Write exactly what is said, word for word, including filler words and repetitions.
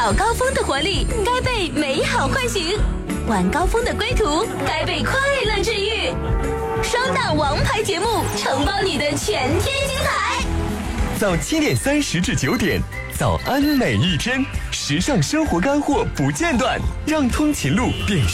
早高峰的活力该被美好唤醒，晚高峰的归途该被快乐治愈。双档王牌节目承包你的全天精彩。 早七点三十至九点，早安每一天，时尚生活干货不间断，让通勤路变